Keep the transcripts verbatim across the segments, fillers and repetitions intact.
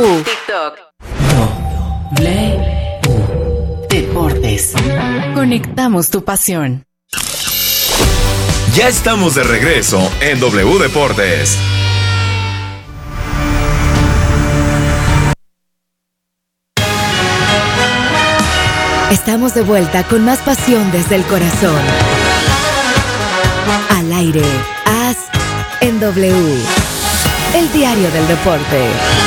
TikTok. W Deportes. Conectamos tu pasión. Ya estamos de regreso en W Deportes. Estamos de vuelta con más pasión desde el corazón. Al aire, A S en W, el diario del deporte.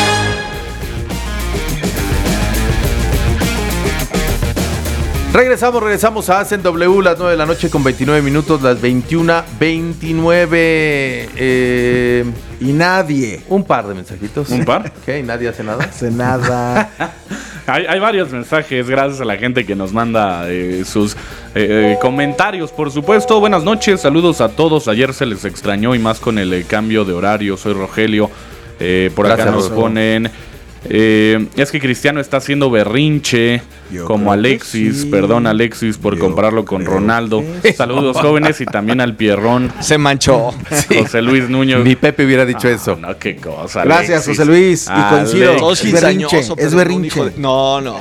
Regresamos, regresamos a A S en W, las nueve de la noche con veintinueve minutos, las veintiuna veintinueve. Eh, y nadie. Un par de mensajitos. ¿Un par? ¿Qué? ¿Nadie hace nada? Hace nada. Hay, hay varios mensajes, gracias a la gente que nos manda eh, sus eh, comentarios, por supuesto. Buenas noches, saludos a todos. Ayer se les extrañó y más con el eh, cambio de horario. Soy Rogelio. Eh, por Gracias, acá nos Rogelio. ponen... Eh, es que Cristiano está haciendo berrinche Yo como creo que Alexis. sí. Perdón, Alexis, por Yo compararlo con creo Ronaldo. que Saludos, jóvenes, y también al Pierrón. Se manchó. José Luis Nuño. Ni Pepe hubiera dicho Ah, eso. No, qué cosa. Gracias, Alexis. José Luis. Y coincido. Alex. Todo Es berrinche. cizañoso, pero Es un berrinche. hijo de- No, no.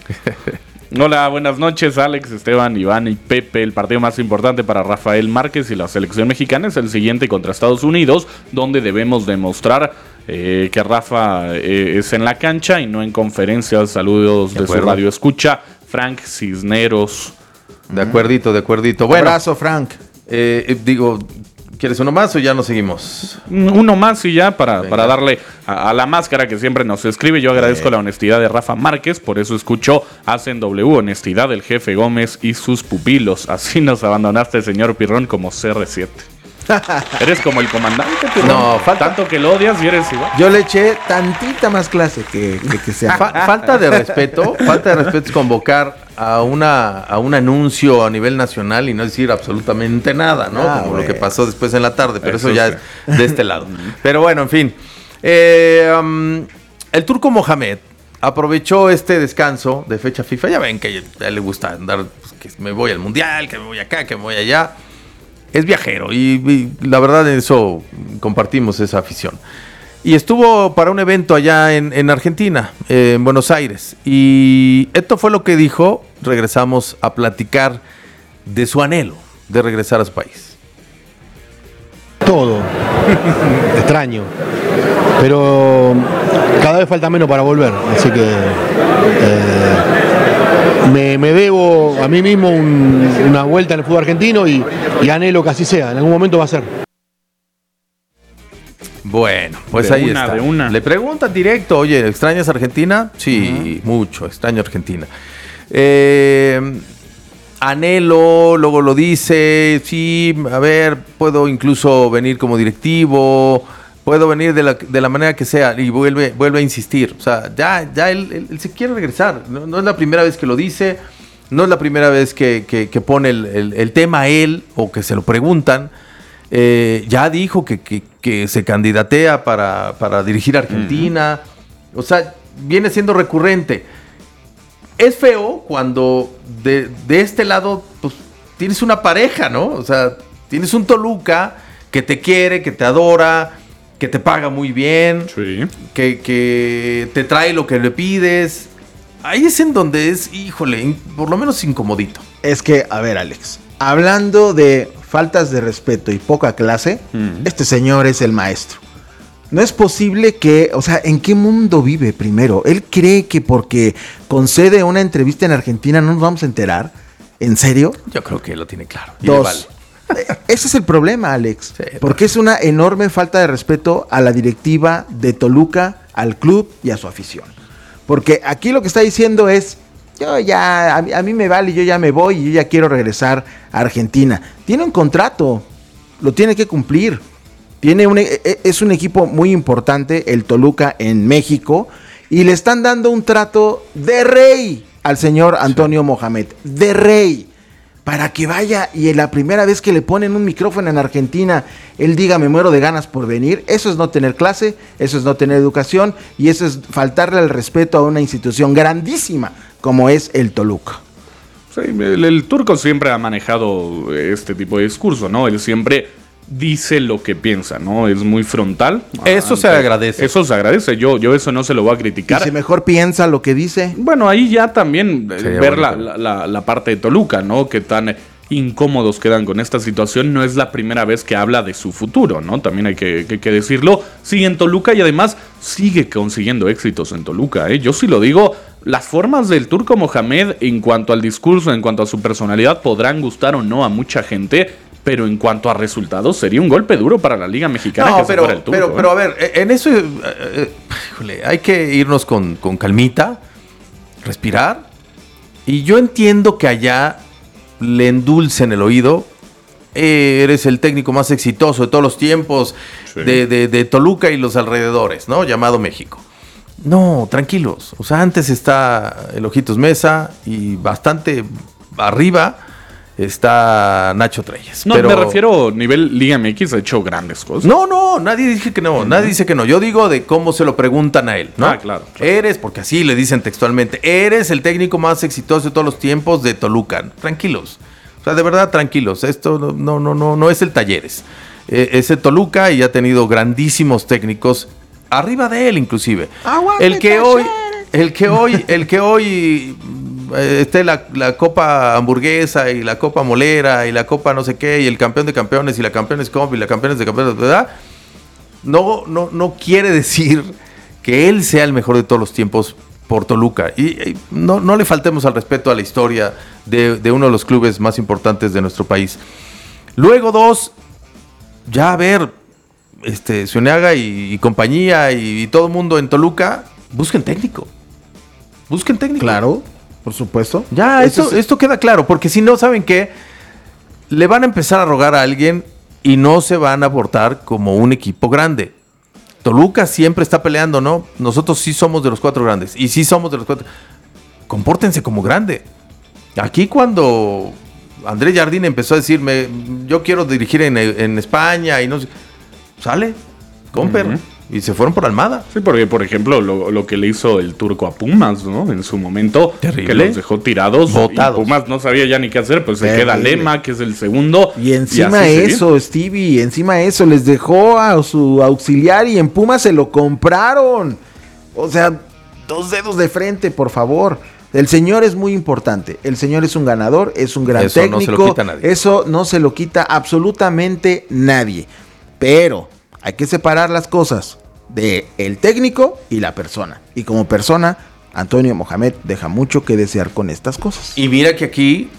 Hola, buenas noches, Alex, Esteban, Iván y Pepe. El partido más importante para Rafael Márquez y la selección mexicana es el siguiente contra Estados Unidos, donde debemos demostrar eh, que Rafa eh, es en la cancha y no en conferencias. Saludos De de, su acuerdo. radio escucha, Frank Cisneros. De acuerdito, de acuerdito. Bueno, Abrazo, Frank. eh, eh, digo, ¿quieres uno más o ya nos seguimos? Uno más y ya para, Venga. para darle a, a la máscara que siempre nos escribe. Yo agradezco la honestidad de Rafa Márquez, por eso escucho Hacen W, honestidad del jefe Gómez y sus pupilos. Así nos abandonaste, señor Pirrón, como C R siete. ¿Eres como el comandante, Pirrón? No, falta- Tanto que lo odias y eres igual. Yo le eché tantita más clase que, que, que sea. Fa- falta de respeto, falta de respeto es convocar a una a un anuncio a nivel nacional y no decir absolutamente nada, ¿no? Ah, Como bueno. lo que pasó después en la tarde, pero eso, Eso ya sí. es de este lado. Pero bueno, en fin. Eh, um, el turco Mohamed aprovechó este descanso de fecha FIFA. Ya ven que a él le gusta andar, pues, que me voy al mundial, que me voy acá, que me voy allá. Es viajero y, y la verdad en eso compartimos esa afición. Y estuvo para un evento allá en, en Argentina, eh, en Buenos Aires. Y esto fue lo que dijo. Regresamos a platicar de su anhelo de regresar a su país. Todo. Extraño. Pero cada vez falta menos para volver. Así que eh, me, me debo a mí mismo un- una vuelta en el fútbol argentino y, y anhelo que así sea. En algún momento va a ser. Bueno, pues De ahí una, está. de una. Le preguntan directo, oye, ¿extrañas Argentina? Sí, mucho, extraño Argentina. Eh, anhelo, luego lo dice, sí, a ver, puedo incluso venir como directivo, puedo venir de la, de la manera que sea, y vuelve, vuelve a insistir. O sea, ya, ya él, él- él se quiere regresar. No, no es la primera vez que lo dice, no es la primera vez que, que- que pone el, el- el tema a él o que se lo preguntan. Eh, ya dijo que, que- que se candidatea para, para dirigir a Argentina. O sea, viene siendo recurrente. Es feo cuando de, de este lado pues, tienes una pareja, ¿no? O sea, tienes un Toluca que te quiere, que te adora, que te paga muy bien, Sí. que, que te trae lo que le pides. Ahí es en donde es, híjole, in- por lo menos incomodito. Es que, a ver, Alex, hablando de faltas de respeto y poca clase, Mm. este señor es el maestro. No es posible que, o sea, ¿en qué mundo vive primero? Él cree que porque concede una entrevista en Argentina no nos vamos a enterar. ¿En serio? Yo creo que lo tiene claro. Y le Dos. vale. Eh, Ese es el problema, Alex. Sí, porque es una enorme falta de respeto a la directiva de Toluca, al club y a su afición. Porque aquí lo que está diciendo es, yo ya, a mí, a mí me vale, yo ya me voy y yo ya quiero regresar a Argentina. Tiene un contrato, lo tiene que cumplir. Tiene un, e- e- es un equipo muy importante, el Toluca en México, y le están dando un trato de rey al señor Antonio Mohamed, de rey, para que vaya y en la primera vez que le ponen un micrófono en Argentina, él diga me muero de ganas por venir. Eso es no tener clase, eso es no tener educación y eso es faltarle el respeto a una institución grandísima como es el Toluca. Sí, el, el turco siempre ha manejado este tipo de discurso, ¿no? Él siempre dice lo que piensa, ¿no? Es muy frontal. Eso Ante- se agradece. Eso se agradece. Yo, yo eso no se lo voy a Y criticar. si mejor piensa lo que dice. Bueno, ahí ya también eh, Sería ver bueno, la, pero- la- la- la parte de Toluca, ¿no? Que tan incómodos quedan con esta situación. No es la primera vez que habla de su futuro, ¿no? También hay que, que- que decirlo. Sigue en Toluca y además sigue consiguiendo éxitos en Toluca, ¿eh? Yo sí lo digo, las formas del Turco Mohamed en cuanto al discurso, en cuanto a su personalidad, podrán gustar o no a mucha gente, pero en cuanto a resultados, sería un golpe duro para la Liga Mexicana No, que se pero, fuera el Turco. pero, ¿eh? pero a ver, eh, en eso, eh, eh, híjole, hay que irnos con, con calmita, respirar. Y yo entiendo que allá le endulcen el oído. Eh, eres el técnico más exitoso de todos los tiempos Sí. de, de- de Toluca y los alrededores, ¿no? Llamado México. No, tranquilos. O sea, antes está el Ojitos Mesa y bastante arriba está Nacho Treyes. No, pero... me refiero a nivel Liga M X, ha hecho grandes cosas. No, no, nadie dice que no, nadie dice que no. Yo digo de cómo se lo preguntan a él, ¿no? Ah, claro, claro. Eres, porque así le dicen textualmente, eres el técnico más exitoso de todos los tiempos de Toluca. Tranquilos. O sea, de verdad, tranquilos. Esto no, no, no, no, no es el Talleres. Eh, es el Toluca y ha tenido grandísimos técnicos arriba de él, inclusive. El que hoy, el que hoy, el que hoy eh, esté la, la Copa Hamburguesa y la Copa Molera y la Copa no sé qué y el campeón de campeones y la campeones Comp y la campeones de campeones, ¿verdad? No, no, no quiere decir que él sea el mejor de todos los tiempos por Toluca. Y, y no, no le faltemos al respeto a la historia de, de uno de los clubes más importantes de nuestro país. Luego dos, ya a ver, este, Zuniaga y, y compañía y, y todo el mundo en Toluca, busquen técnico. Busquen técnico. Claro, por supuesto. Ya, Eso esto, es- esto queda claro, porque si no, ¿saben qué? Le van a empezar a rogar a alguien y no se van a abortar como un equipo grande. Toluca siempre está peleando, ¿no? Nosotros sí somos de los cuatro grandes. Y sí somos de los cuatro. Compórtense como grande. Aquí cuando Andrés Jardín empezó a decirme, yo quiero dirigir en, en España y no sé. Sale, comper. Ujú. Y se fueron por Almada. Sí, porque, por ejemplo, lo, lo que le hizo el Turco a Pumas, ¿no? En su momento, Terrible. que los dejó tirados. Botados. Y Pumas no sabía ya ni qué hacer, pues se Terrible. queda Lema, que es el segundo. Y encima así de seguir. eso, Stevie, encima de eso, les dejó a su auxiliar y en Pumas se lo compraron. O sea, dos dedos de frente, por favor. El señor es muy importante. El señor es un ganador, es un gran Eso no técnico. se lo quita nadie. Eso no se lo quita absolutamente nadie. Pero hay que separar las cosas de el técnico y la persona. Y como persona, Antonio Mohamed deja mucho que desear con estas cosas. Y mira que aquí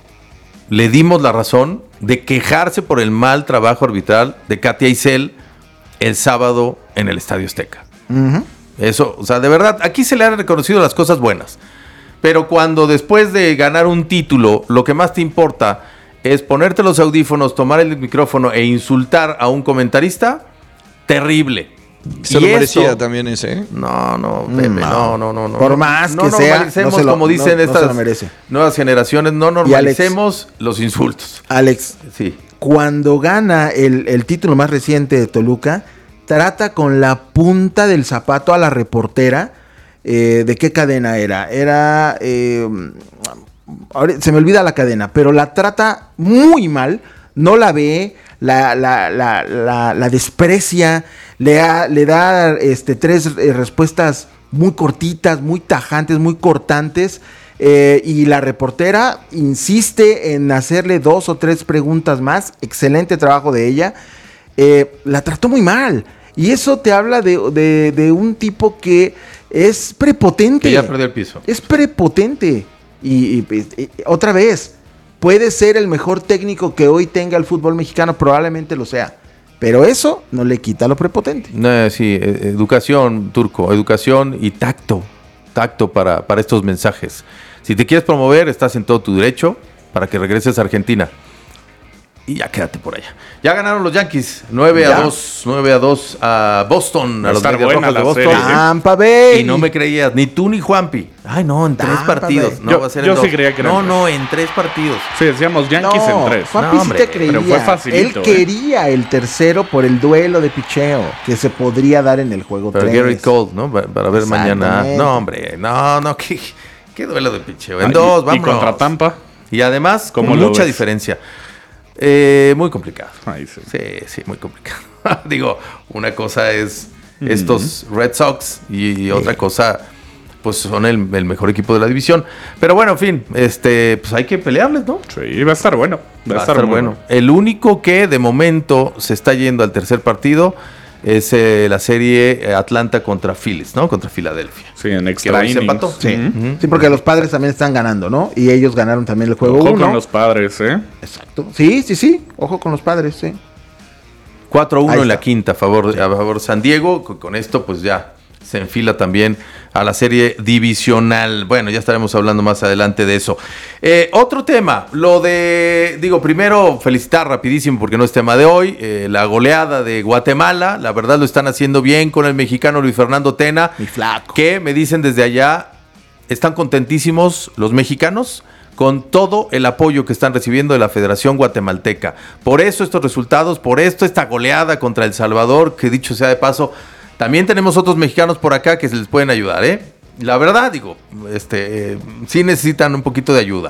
le dimos la razón de quejarse por el mal trabajo arbitral de Katia Isel el sábado en el Estadio Azteca. Ujú. Eso, o sea, de verdad, aquí se le han reconocido las cosas buenas. Pero cuando después de ganar un título, lo que más te importa es ponerte los audífonos, tomar el micrófono e insultar a un comentarista, terrible. Se Y lo eso- merecía también ese, ¿eh? No, no, Pepe, no, no, no, no. Por no. más No que sea, normalicemos, no se lo- como dicen no- no estas se lo merece. nuevas generaciones, no normalicemos los insultos. Alex, Sí. cuando gana el, el título más reciente de Toluca, trata con la punta del zapato a la reportera. eh, ¿De qué cadena era? Era... eh, ahora se me olvida la cadena, pero la trata muy mal, no la ve, la, la, la, la, la desprecia, le, da- le da este, tres eh, respuestas muy cortitas, muy tajantes, muy cortantes. Eh, y la reportera insiste en hacerle dos o tres preguntas más. Excelente trabajo de ella. Eh, la trató muy mal. Y eso te habla de, de- de un tipo que es prepotente. Que ya perdió el piso. Es prepotente. Y, y- y- y otra vez, puede ser el mejor técnico que hoy tenga el fútbol mexicano. Probablemente lo sea. Pero eso no le quita lo prepotente. No, sí, eh, educación, Turco, educación y tacto, tacto para, para estos mensajes. Si te quieres promover, estás en todo tu derecho para que regreses a Argentina. Y ya quédate por allá. Ya ganaron los Yankees, nueve Ya. a dos, nueve a dos a Boston, Va a a los estar Medias buena Rojas de la Boston. serie, ¿eh? Tampa Bay. Y no me creías, ni tú ni Juanpi. Ay, no, en tres Tampa partidos. Bay. No, Yo- va a ser yo en sí dos. creía que eran No, tres. no, en tres partidos. Sí, decíamos Yankees No, en tres. Juanpi No, sí hombre, te creía. pero fue facilito, Él ¿eh? quería el tercero por el duelo de picheo que se podría dar en el juego Pero tres. Gary Cole, ¿no? Para, para ver mañana. Exactamente. No, hombre, no, no, qué, qué duelo de picheo. En Ah, y- dos, y vamos. contra Tampa. Y además, con ¿Cómo lo mucha ves? diferencia. Eh, muy complicado. Ahí sí. Sí, sí, muy complicado. Digo, una cosa es estos Red Sox y otra cosa, pues son el, el mejor equipo de la división. Pero bueno, en fin, este, pues hay que pelearles, ¿no? Sí, va a estar bueno. Va, Va a estar bueno. El único que de momento se está yendo al tercer partido es eh, la serie Atlanta contra Phillies, ¿no? Contra Filadelfia. Sí, en Que extra hoy se innings. empató. Sí. Ujú. Sí, porque los Padres también están ganando, ¿no? Y ellos ganaron también el juego Ojo uno. con los Padres, ¿eh? Exacto. Sí, sí, sí. Ojo con los Padres, sí. cuatro uno Ahí en la está. quinta a favor, a favor San Diego. Con, con esto, pues ya se enfila también a la serie divisional. Bueno, ya estaremos hablando más adelante de eso. Eh, otro tema, lo de, digo, primero felicitar rapidísimo porque no es tema de hoy, eh, la goleada de Guatemala. La verdad lo están haciendo bien con el mexicano Luis Fernando Tena. Mi flaco. Que me dicen desde allá, están contentísimos los mexicanos con todo el apoyo que están recibiendo de la Federación Guatemalteca. Por eso estos resultados, por esto esta goleada contra El Salvador, que dicho sea de paso, también tenemos otros mexicanos por acá que se les pueden ayudar, ¿eh? La verdad, digo, este, eh, sí necesitan un poquito de ayuda.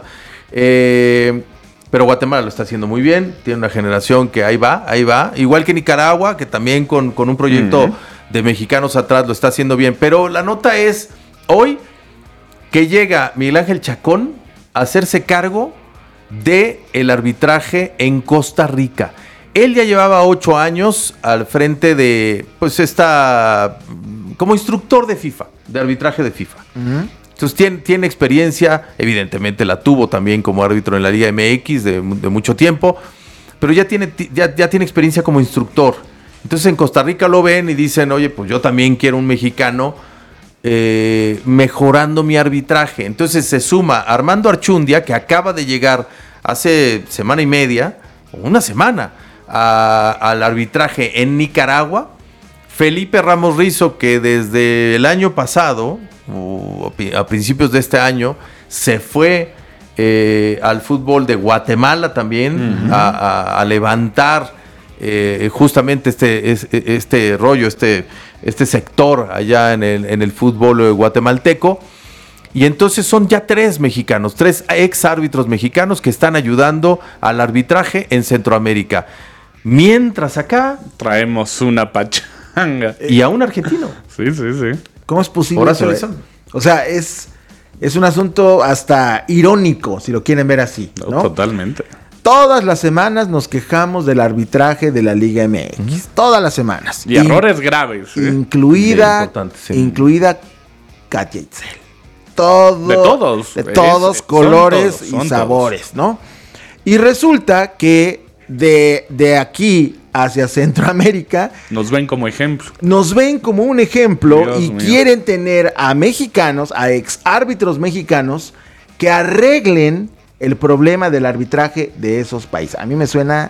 Eh, pero Guatemala lo está haciendo muy bien, tiene una generación que ahí va, ahí va. Igual que Nicaragua, que también con, con un proyecto uh-huh. de mexicanos atrás lo está haciendo bien. Pero la nota es, hoy, que llega Miguel Ángel Chacón a hacerse cargo de el arbitraje en Costa Rica. Él ya llevaba ocho años al frente de, pues, esta, como instructor de FIFA, de arbitraje de FIFA. Uh-huh. Entonces tiene, tiene experiencia, evidentemente la tuvo también como árbitro en la Liga M X de, de mucho tiempo, pero ya tiene, ya, ya tiene experiencia como instructor. Entonces en Costa Rica lo ven y dicen, oye, pues yo también quiero un mexicano eh, mejorando mi arbitraje. Entonces se suma Armando Archundia, que acaba de llegar hace semana y media, o una semana, A, al arbitraje en Nicaragua. Felipe Ramos Rizo, que desde el año pasado, o a principios de este año, se fue eh, al fútbol de Guatemala también, uh-huh. a, a, a levantar eh, justamente este, este, este rollo, este, este sector allá en el, en el fútbol guatemalteco. Y entonces son ya tres mexicanos, tres ex árbitros mexicanos que están ayudando al arbitraje en Centroamérica. Mientras acá traemos una pachanga. Y a un argentino. Sí, sí, sí. ¿Cómo es posible eso, eh? O sea, es, es un asunto hasta irónico, si lo quieren ver así, ¿no? No, totalmente. Todas las semanas nos quejamos del arbitraje de la Liga M X. Uh-huh. Todas las semanas. Y In- errores graves. ¿eh? Incluida, sí. incluida Katia Itzel. Todo, de todos. De todos, es, colores todos, y sabores, todos. ¿no? Y resulta que De, de aquí hacia Centroamérica nos ven como ejemplo. Nos ven como un ejemplo Dios y mío. Quieren tener a mexicanos, a ex árbitros mexicanos que arreglen el problema del arbitraje de esos países. A mí me suena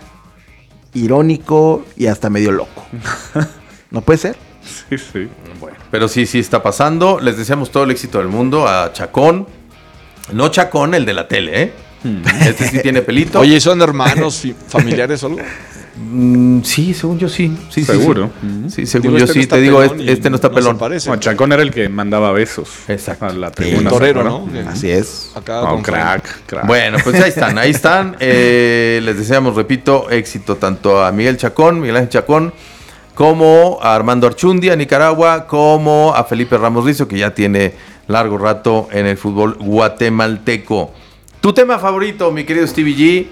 irónico y hasta medio loco. ¿No puede ser? Sí, sí. Bueno, pero sí, sí está pasando. Les deseamos todo el éxito del mundo a Chacón. No Chacón, el de la tele, ¿eh? Este sí tiene pelito. Oye, ¿son hermanos y familiares o algo? Mm, sí, según yo sí. sí Seguro. Sí, sí. sí según digo, yo este sí. No te digo, este, este no está no pelón. No, Chacón era el que mandaba besos. Exacto. A la tribuna. El torero, ¿no? Así es. Acá oh, crack, crack. Bueno, pues ahí están, ahí están. Eh, les deseamos, repito, éxito tanto a Miguel Chacón, Miguel Ángel Chacón, como a Armando Archundia, Nicaragua, como a Felipe Ramos Rizo, que ya tiene largo rato en el fútbol guatemalteco. ¿Tu tema favorito, mi querido Stevie G,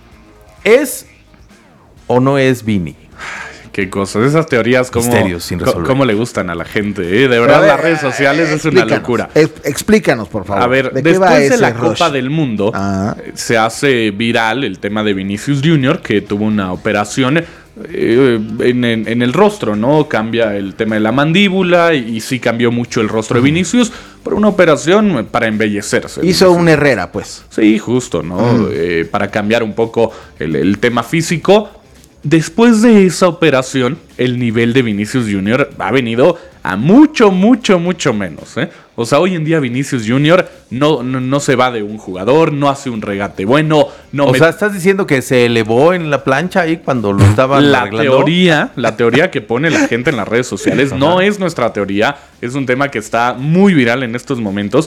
es o no es Vini? Qué cosas, esas teorías como misterios sin resolver. Cómo le gustan a la gente, ¿eh? De verdad, ver, las redes sociales eh, es una locura. Es, explícanos, por favor. A ver, ¿de después de la rush? Copa del Mundo, ah. se hace viral el tema de Vinicius Junior, que tuvo una operación eh, en, en, en el rostro, ¿no? Cambia el tema de la mandíbula y, y sí cambió mucho el rostro de Vinicius por una operación para embellecerse. Hizo Vinicius. Un Herrera, pues. Sí, justo, ¿no? Mm. Eh, para cambiar un poco el, el tema físico. Después de esa operación, el nivel de Vinicius Junior ha venido a mucho, mucho, mucho menos, ¿eh? O sea, hoy en día Vinicius Junior no, no, no se va de un jugador, no hace un regate bueno. No o me... sea, ¿estás diciendo que se elevó en la plancha ahí cuando lo estaban la arreglando? Teoría, la teoría que pone la gente en las redes sociales no es nuestra teoría, es un tema que está muy viral en estos momentos.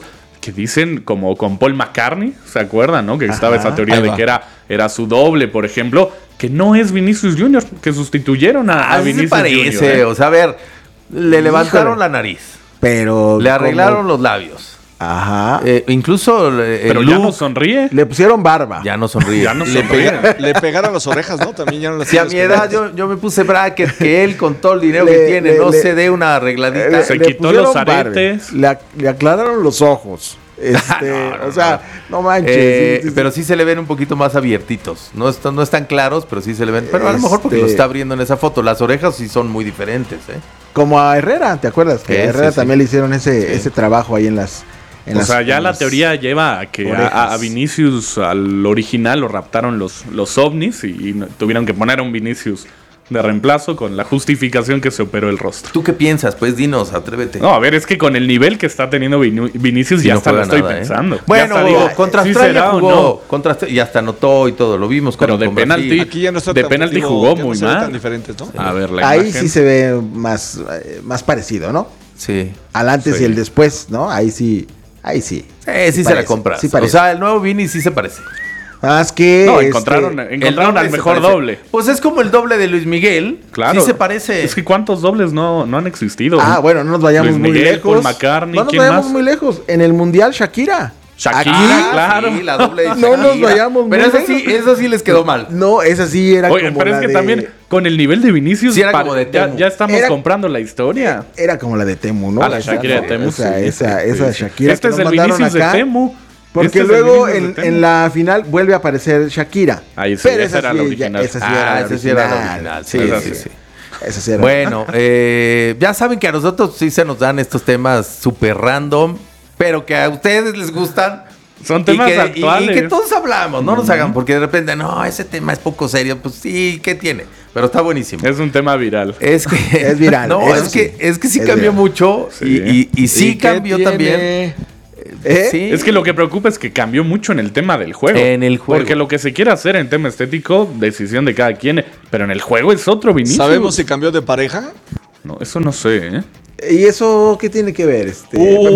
que dicen como con Paul McCartney, ¿se acuerdan, no? Que Ajá, estaba esa teoría ahí de va. que era, era su doble, por ejemplo, que no es Vinicius Junior, que sustituyeron a, a Así Vinicius se parece, Junior. ¿eh? o sea, a ver, le levantaron Híjole. la nariz, Pero. le arreglaron como- los labios, Ajá. eh, incluso eh, Pero el ya look no sonríe. Le pusieron barba. ya no sonríe. Ya no Le, sonríe. pega- le pegaron las orejas, ¿no? También ya no las Si a tienes mi que- edad yo, yo me puse bracket, que él con todo el dinero Le- que tiene le- no le- se dé una arregladita. Le- Se le quitó pusieron los barba. aretes. Le, ac- le aclararon los ojos. Este, No, no, o sea, no, manches. Eh, sí, sí, pero sí se le ven un poquito más abiertitos. No, están, no están claros, pero sí se le ven. Pero a lo mejor porque Este- lo está abriendo en esa foto. Las orejas sí son muy diferentes, ¿eh? Como a Herrera, ¿te acuerdas? Que Sí, a Herrera sí, también sí. le hicieron ese, Sí. ese trabajo ahí en las. En O las- sea, ya en la las- teoría lleva a que a, orejas. a Vinicius, al original, lo raptaron los, los ovnis y, y no- tuvieron que poner a un Vinicius de reemplazo con la justificación que se operó el rostro. ¿Tú qué piensas? Pues dinos, atrévete. No, a ver, es que con el nivel que está teniendo Vinu- Vinicius Sí, ya no hasta lo juega estoy nada, ¿eh? pensando. Ya Bueno, hasta digo, contra ¿sí Australia será o jugó. no? Contra Austra- y hasta anotó y todo. Lo vimos con Pero de con Brasil. penalti. Aquí ya no está De tan penalti motivo, jugó ya no muy se ve mal. tan diferentes, ¿no? A ver, la Ahí imagen. sí se ve más, eh, más parecido, ¿no? Sí. Al antes Sí. y el después, ¿no? Ahí sí. Ahí sí. Eh, sí se parece, la compras. sí o parece. sea, el nuevo Vini sí se parece. Más que. No, este, encontraron, El encontraron doble al se mejor parece. doble. Pues es como el doble de Luis Miguel. Claro. Sí se parece. Es que ¿cuántos dobles no, no han existido? Ah, bueno, no nos vayamos Luis muy Miguel, lejos. Paul McCartney, no nos ¿quién vayamos más? muy lejos. En el Mundial, Shakira. Shakira, Aquí, claro. Sí, la doble de No nos Shakira. vayamos Pero muy eso sí, lejos. eso sí les quedó mal. No, esa sí era Oye, como pero la es que de- también con el nivel de Vinicius Sí, era pa- como de ya, Temu. ya estamos Era- comprando la historia. Era como la de Temu, ¿no? Ah, la Esa, Shakira de ¿no? Temu, Esa, sí. esa, Sí, esa sí. Shakira. Este que es nos el mandaron Vinicius acá, de Temu. Porque Este es el luego Vinicius de en, Temu. en la final vuelve a aparecer Shakira. Ahí sí, Pero esa era la sí, original. esa sí Ah, era la ese sí era la original. original. Sí, Esa sí, sí. sí. Esa sí era. Bueno, eh, ya saben que a nosotros sí se nos dan estos temas súper random, pero que a ustedes les gustan. Son Y temas que, y- actuales. Y, que todos hablamos, no nos hagan, porque de repente, no, ese tema es poco serio. Pues sí, ¿qué tiene? Pero está buenísimo. Es un tema viral. Es que Es viral, No, eso es sí. que es que sí Es cambió viral. mucho Sí. y, y- y sí ¿Y qué cambió tiene? también. ¿Eh? Sí. Es que lo que preocupa es que cambió mucho en el tema del juego. En el juego. Porque lo que se quiere hacer en tema estético, decisión de cada quien. Pero en el juego es otro Vinicius. ¿Sabemos si cambió de pareja? No, eso no sé, ¿eh? ¿Y eso qué tiene que ver? Este, Uh,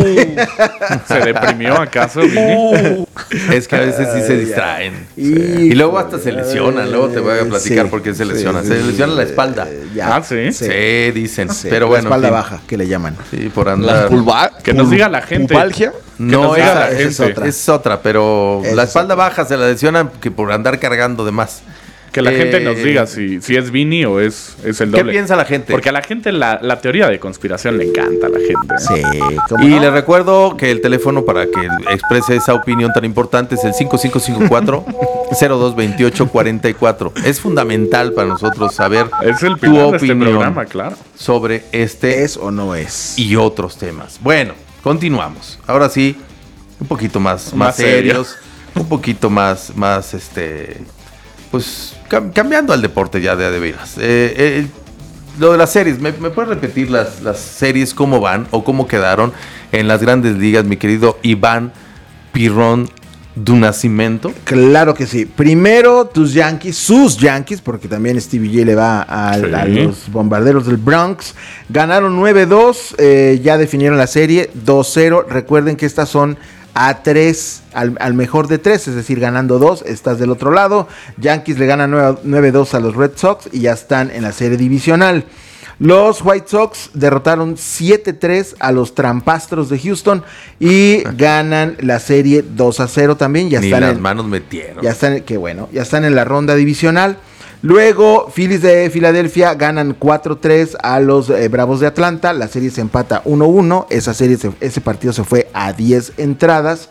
¿Se deprimió acaso, Vini? Es que a veces sí se Ay, distraen. ya. Sí. Y luego hasta Híjole. se lesionan. Luego te voy a platicar Sí, por qué se sí, lesionan. sí, se sí, lesiona la sí, espalda. eh, ya. Ah, ¿sí? Sí, dicen. Sí, Pero la bueno. espalda en fin. baja, que le llaman. Sí, por ¿La andar. pulva? Que nos diga la gente. ¿Pubalgia? No, nos diga esa, la esa es gente. otra. Es otra, pero Esa la es espalda otra. baja se la lesionan que por andar cargando de más. Que la Eh, gente nos diga si, si es Vini o es, es el ¿Qué doble. piensa la gente? Porque a la gente la, la teoría de conspiración le encanta a la gente. ¿eh? Sí, ¿cómo Y no? les recuerdo que el teléfono para que exprese esa opinión tan importante es el cinco cinco cinco cuatro, cero dos dos ocho cuatro cuatro. Es fundamental para nosotros saber Es el tu pilar de este opinión programa, claro. sobre este ¿Es o no es? y otros temas. Bueno, continuamos. Ahora sí, un poquito más, más, Más serio. serios, un poquito más, más, este, pues cam- cambiando al deporte ya de a de veras. Eh, eh, lo de las series, ¿me, me puedes repetir las, las series cómo van o cómo quedaron en las grandes ligas, mi querido Iván Pirrón du Nascimento? Claro que sí. Primero, tus Yankees, sus Yankees, porque también Stevie J le va a, Sí. a los bombarderos del Bronx. Ganaron nueve dos, eh, ya definieron la serie dos cero. Recuerden que estas son a tres, al, al mejor de tres, es decir, ganando dos, estás del otro lado. Yankees le ganan nueve dos a los Red Sox y ya están en la serie divisional. Los White Sox derrotaron siete tres a los Trampastros de Houston y ganan la serie dos a cero también. Ya Ni están las en, manos metieron. ya están, qué bueno, ya están en la ronda divisional. Luego, Phillies de Filadelfia ganan cuatro tres a los eh, Bravos de Atlanta. La serie se empata uno uno. Esa serie, se- ese partido se fue a diez entradas.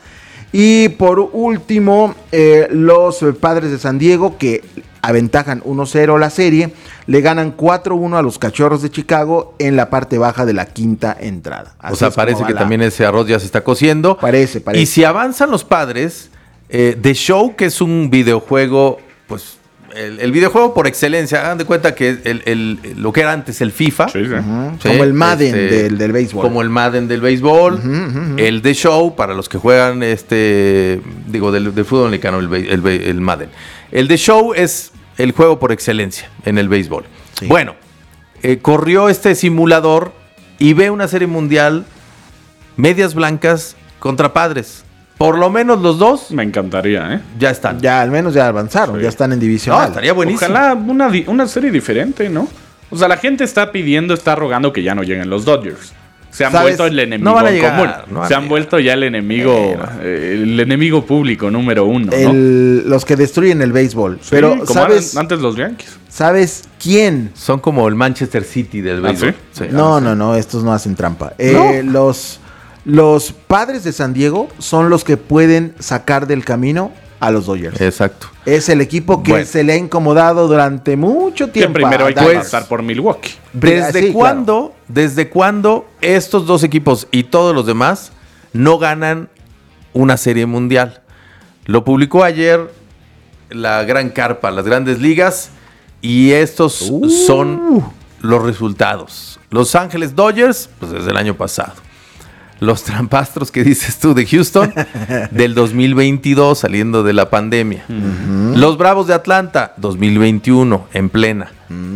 Y por último, eh, los eh, Padres de San Diego, que aventajan uno cero la serie, le ganan cuatro uno a los Cachorros de Chicago en la parte baja de la quinta entrada. O Así sea, es como parece va que la- también ese arroz ya se está cociendo. Parece, parece. Y si avanzan los Padres, eh, The Show, que es un videojuego, pues el, el videojuego por excelencia, hagan de cuenta que el, el- lo que era antes el FIFA. Sí, sí. Ujú, Sí, como el Madden este, del, del béisbol. Como el Madden del béisbol, el The Show, para los que juegan, este digo, del, del fútbol americano, el, be- el, be- el Madden. El The Show es el juego por excelencia en el béisbol. Sí. Bueno, eh, corrió este simulador y ve una serie mundial, medias blancas contra Padres. Por lo menos los dos Me encantaría, ¿eh? ya están. Ya al menos ya avanzaron, Sí. ya están en No, división. estaría buenísimo. Ojalá una, di- una serie diferente, ¿no? O sea, la gente está pidiendo, está rogando que ya no lleguen los Dodgers. Se han ¿Sabes? vuelto el enemigo No van a llegar, común. no van Se a han llegar. vuelto ya el enemigo, eh, el enemigo público número uno, ¿no? El- los que destruyen el béisbol. Sí, Pero, como ¿sabes, eran antes los Yankees. ¿sabes quién? Son como el Manchester City del ¿Ah, béisbol. sí? Sí. No, no, no, estos no hacen trampa. Eh, los, los Padres de San Diego son los que pueden sacar del camino a los Dodgers. Exacto. Es el equipo que Bueno. se le ha incomodado durante mucho Que tiempo. primero a hay que Dallas. pasar por Milwaukee. ¿Desde Sí, cuándo, desde cuándo estos dos equipos y todos los demás no ganan una serie mundial? Lo publicó ayer la Gran Carpa, las Grandes Ligas, y estos Uh. son los resultados. Los Ángeles Dodgers, pues desde el año pasado. Los trampastros que dices tú de Houston, del dos mil veintidós, saliendo de la pandemia. Los Bravos de Atlanta, dos mil veintiuno, en plena.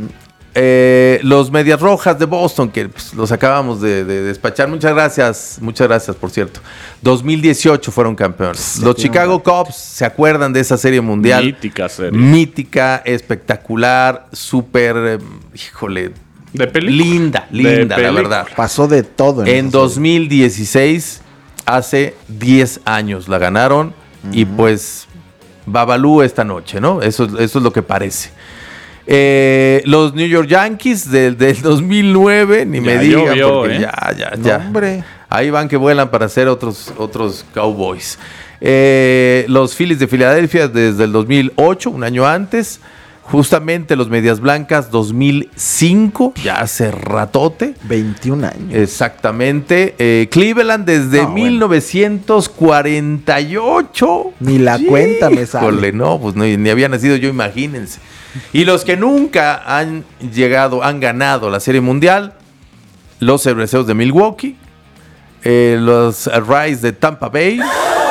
Eh, los Medias Rojas de Boston, que pues, los acabamos de, de despachar. Muchas gracias, muchas gracias, por cierto. dos mil dieciocho fueron campeones. Los Chicago Cubs, ¿se acuerdan de esa serie mundial? Mítica serie. Mítica, espectacular, súper, eh, híjole, ¿De película? linda, De linda, la película. verdad. Pasó de todo. En esa dos serie. mil dieciséis, hace diez años la ganaron y pues Babalú esta noche, ¿no? Eso, eso es lo que parece. Eh, los New York Yankees del, del dos mil nueve, ni Ya me digan, llovió, porque ¿eh? ya, ya, No, ya. hombre. Ahí van que vuelan para ser otros, otros Cowboys. Eh, los Phillies de Filadelfia desde el dos mil ocho, un año antes. Justamente los Medias Blancas dos mil cinco, ya hace ratote. veintiún años. Exactamente. Eh, Cleveland desde No, bueno. mil novecientos cuarenta y ocho. Ni la cuenta me sale. Híjole, no, pues no, ni había nacido yo, imagínense. Y los que nunca han llegado, han ganado la Serie Mundial, los Cerveceros de Milwaukee, eh, los Rays de Tampa Bay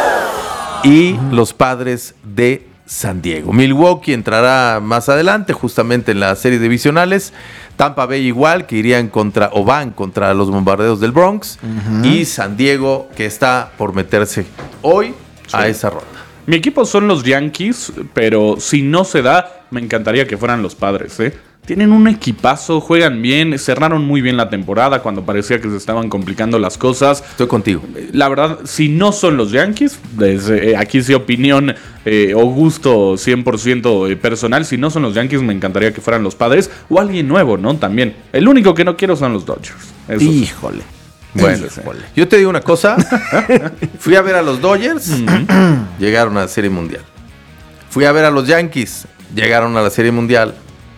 y los Padres de San Diego. Milwaukee entrará más adelante, justamente en las series divisionales. Tampa Bay igual, que irían contra, o van contra los Bombarderos del Bronx. Y San Diego, que está por meterse hoy a esa ronda. Mi equipo son los Yankees, pero si no se da, me encantaría que fueran los Padres, ¿eh? Tienen un equipazo, juegan bien, cerraron muy bien la temporada cuando parecía que se estaban complicando las cosas. Estoy contigo. La verdad, si no son los Yankees, desde, eh, aquí sí opinión eh, o gusto cien por ciento personal, si no son los Yankees me encantaría que fueran los Padres o alguien nuevo, ¿no? También. El único que no quiero son los Dodgers. Eso sí. Híjole. Bueno, Híjole. yo te digo una cosa. Fui a ver a los Dodgers, llegaron a la Serie Mundial. Fui a ver a los Yankees, llegaron a la Serie Mundial.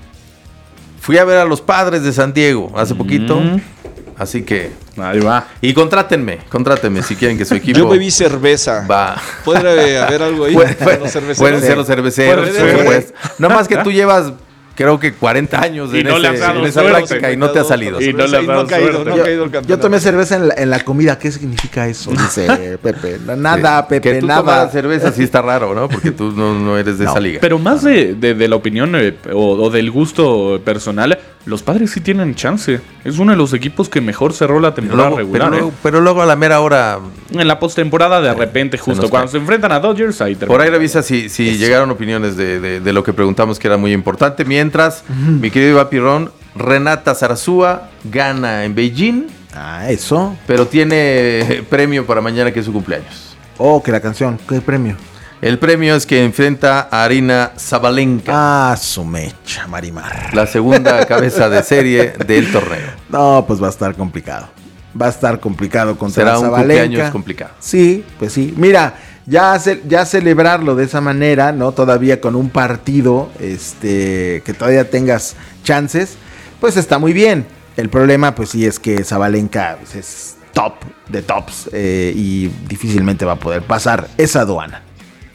Fui a ver a los Padres de San Diego hace poquito. Así que... Ahí va. Y contrátenme, contrátenme si quieren que su equipo Yo bebí cerveza. va. ¿Puede haber algo ahí? Puede- para los cerveceros? pueden ser los cerveceros, Puede por ser. supuesto. No más que tú llevas, creo que cuarenta años Y en, no le ese- has dado en esa suerte. práctica y no te ha salido. Y no le has Y no dado ha caído, suerte. no ha caído el Yo campeonato. tomé cerveza en la, en la comida. ¿Qué significa eso? Dice Pepe. Nada, Que Pepe, tú nada. tomaras cerveza sí está raro, ¿no? Porque tú no, no eres de No, esa liga. Pero más de, de- de la opinión eh, o, o del gusto personal, los Padres sí tienen chance. Es uno de los equipos que mejor cerró la Pero temporada luego, regular. pero, luego, ¿eh? pero luego a la mera hora, En la postemporada de repente, justo nos cuando cae. se enfrentan a Dodgers, ahí termina. por ahí revisa si, si llegaron opiniones de, de- de lo que preguntamos que era muy importante. Mientras, mi querido Iván Pirrón, Renata Zarazúa gana en Beijing, Ah, eso. pero tiene premio para mañana que es su cumpleaños. Oh, que la canción. ¿Qué premio? El premio es que enfrenta a Arina Zabalenka, Ah, su mecha, Marimar. la segunda cabeza de serie del torneo. No, pues va a estar complicado. Va a estar complicado contra Será un Zabalenka. cumpleaños complicado. Sí, pues sí. Mira, ya, ce- ya celebrarlo de esa manera, ¿no? Todavía con un partido, este, que todavía tengas chances, pues está muy bien. El problema, pues sí, es que Zabalenka pues, es top de tops eh, y difícilmente va a poder pasar esa aduana.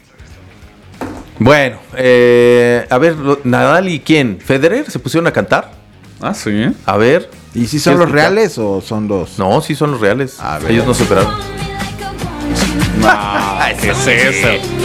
Bueno, eh, a ver, lo- Nadal y quién, Federer se pusieron a cantar. Ah, sí. ¿eh? A ver. ¿Y si son ¿Quieres los escuchar? reales o son los...? No, sí son los reales. A ver. Ellos no superaron. Ah, ¿qué es eso?